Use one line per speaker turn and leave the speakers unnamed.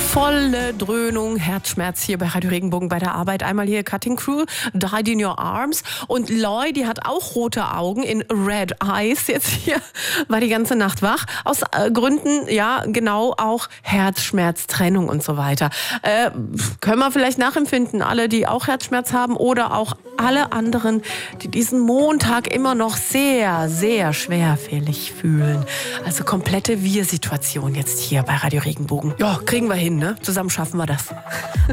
Volle Dröhnung, Herzschmerz hier bei Radio Regenbogen bei der Arbeit. Einmal hier Cutting Crew, Died in Your Arms. Und Loy, die hat auch rote Augen in Red Eyes. Jetzt hier war die ganze Nacht wach. Aus Gründen, ja, genau, auch Herzschmerz, Trennung und so weiter. Können wir vielleicht nachempfinden, alle, die auch Herzschmerz haben oder auch alle anderen, die diesen Montag immer noch sehr, sehr schwerfällig fühlen. Also komplette Wir-Situation jetzt hier bei Radio Regenbogen. Ja, kriegen wir hin, ne? Zusammen schaffen wir das.